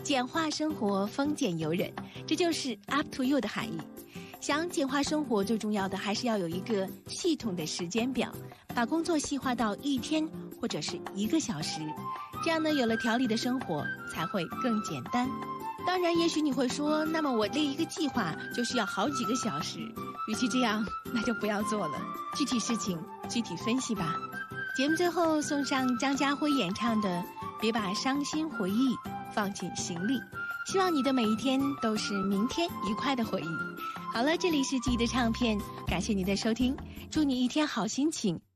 简化生活，丰俭由人，这就是 up to you 的含义。想简化生活，最重要的还是要有一个系统的时间表，把工作细化到1天或者是1个小时，这样呢，有了条理的生活才会更简单。当然，也许你会说，那么我立一个计划就需要好几个小时，与其这样，那就不要做了。具体事情具体分析吧。节目最后送上张家辉演唱的《别把伤心回忆放进行里》，希望你的每一天都是明天愉快的回忆。好了，这里是记忆的唱片，感谢你的收听，祝你一天好心情，